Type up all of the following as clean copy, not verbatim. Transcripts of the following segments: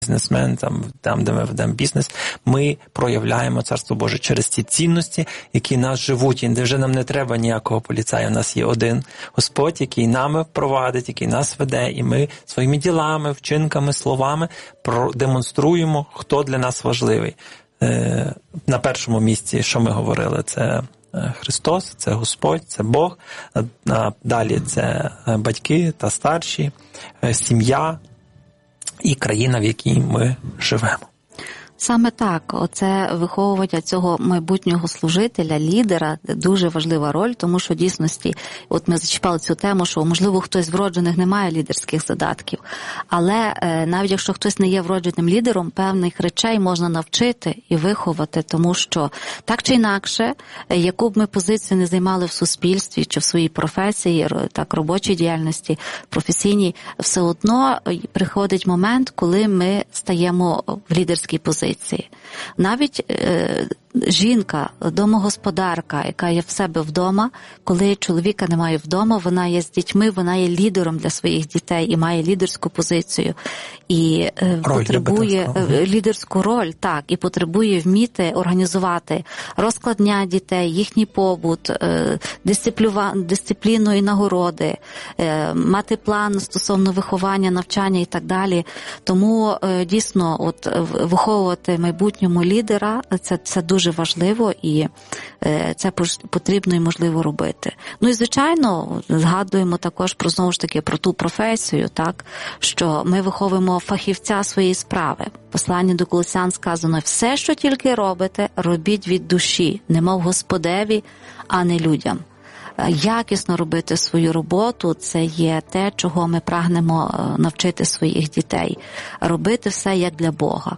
бізнесмен, там, де ми ведемо бізнес, ми проявляємо Царство Боже через ті цінності, які нас живуть, і де вже нам не треба ніякого поліцая. У нас є один Господь, який нами провадить, який нас веде, і ми своїми ділами, вчинками, словами демонструємо, хто для нас важливий. На першому місці, що ми говорили, це Христос, це Господь, це Бог, далі це батьки та старші, сім'я і країна, в якій ми живемо. Саме так, оце виховування цього майбутнього служителя, лідера, дуже важлива роль, тому що в дійсності, от ми зачіпали цю тему, що, можливо, хтось з вроджених не має лідерських задатків, але навіть якщо хтось не є вродженим лідером, певних речей можна навчити і виховати, тому що так чи інакше, яку б ми позицію не займали в суспільстві чи в своїй професії, так, робочій діяльності, професійній, все одно приходить момент, коли ми стаємо в лідерській позиції. Навіть жінка, домогосподарка, яка є в себе вдома, коли чоловіка немає вдома, вона є з дітьми, вона є лідером для своїх дітей і має лідерську позицію. І потребує лідерську роль, так, і потребує вміти організувати розклад дня дітей, їхній побут, дисципліну і нагороди, мати план стосовно виховання, навчання і так далі. Тому дійсно от виховувати майбутньому лідера це дуже важливо, і це потрібно і можливо робити. Ну і звичайно, згадуємо також про, знову ж таки, про ту професію, так, що ми виховуємо фахівця своєї справи. В посланні до Колосян сказано: все, що тільки робите, робіть від душі, немов Господеві, а не людям. Якісно робити свою роботу – це є те, чого ми прагнемо навчити своїх дітей. Робити все як для Бога.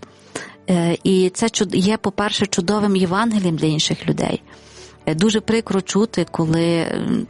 І це є, по-перше, чудовим Євангелієм для інших людей. Дуже прикро чути, коли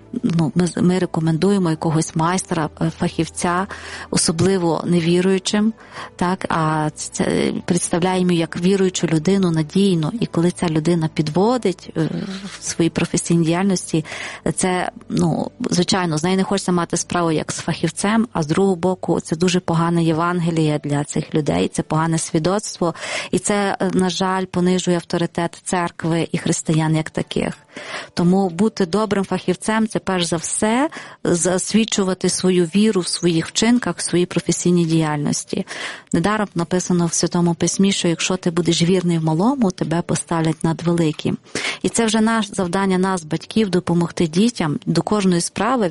ми рекомендуємо якогось майстра, фахівця, особливо невіруючим, так, а це представляємо як віруючу людину надійно, і коли ця людина підводить в своїй професійній діяльності, це, звичайно, з нею не хочеться мати справу як з фахівцем, а з другого боку, це дуже погане Євангеліє для цих людей, це погане свідоцтво, і це, на жаль, понижує авторитет церкви і християн як таких. Тому бути добрим фахівцем – це перш за все засвідчувати свою віру в своїх вчинках, в своїй професійній діяльності. Недаром написано в Святому Письмі, що якщо ти будеш вірний в малому, тебе поставлять над великим. І це вже завдання нас, батьків, допомогти дітям до кожної справи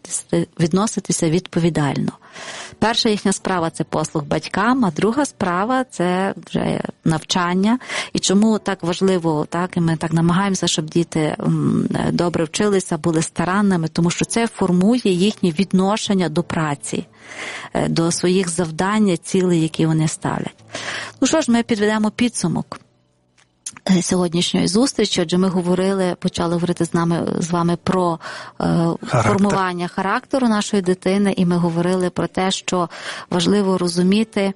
відноситися відповідально. Перша їхня справа – це послуг батькам, а друга справа – це вже навчання. І чому так важливо, так, і ми так намагаємося, щоб діти добре вчилися, були старанними, тому що це формує їхнє відношення до праці, до своїх завдань, цілей, які вони ставлять. Ну що ж, ми підведемо підсумок сьогоднішньої зустрічі, адже ми почали говорити з вами про формування характеру нашої дитини, і ми говорили про те, що важливо розуміти,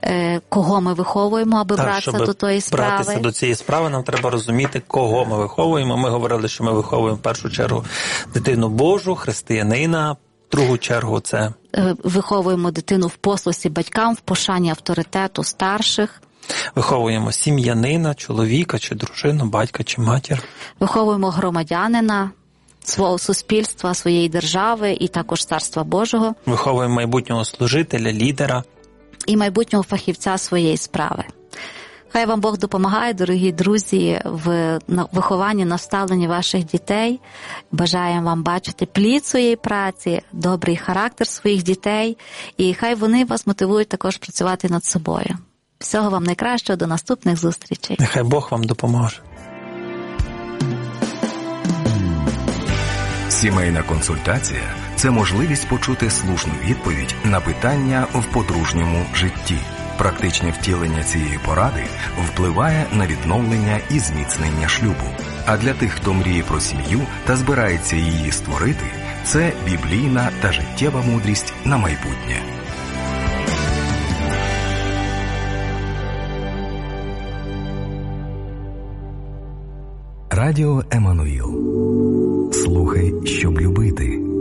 кого ми виховуємо, аби братися до тої справи. Братися до цієї справи, нам треба розуміти, кого ми виховуємо. Ми говорили, що ми виховуємо в першу чергу дитину Божу, християнина, в другу чергу це... Виховуємо дитину в послусі батькам, в пошані авторитету старших. Виховуємо сім'янина, чоловіка чи дружину, батька чи матір. Виховуємо громадянина, свого суспільства, своєї держави і також Царства Божого. Виховуємо майбутнього служителя, лідера. І майбутнього фахівця своєї справи. Хай вам Бог допомагає, дорогі друзі, в вихованні, наставленні ваших дітей. Бажаємо вам бачити плід своєї праці, добрий характер своїх дітей. І хай вони вас мотивують також працювати над собою. Всього вам найкращого, до наступних зустрічей. Нехай Бог вам допоможе. Сімейна консультація – це можливість почути слушну відповідь на питання в подружньому житті. Практичне втілення цієї поради впливає на відновлення і зміцнення шлюбу. А для тих, хто мріє про сім'ю та збирається її створити, це біблійна та життєва мудрість на майбутнє. Радіо Еммануїл. Слухай, щоб любити.